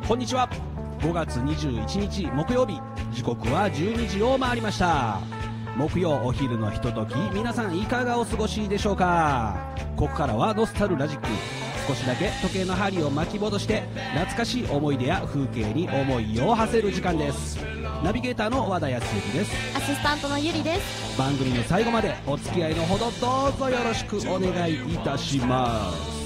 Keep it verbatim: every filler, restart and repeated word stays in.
こんにちは。ごがつにじゅういちにち木曜日、時刻はじゅうにじを回りました。木曜お昼のひととき、皆さんいかがお過ごしでしょうか。ここからはノスタルラジック、少しだけ時計の針を巻き戻して懐かしい思い出や風景に思いを馳せる時間です。ナビゲーターの和田康之です。 アシスタントのゆりです。 番組の最後までお付き合いのほどどうぞよろしくお願いいたします。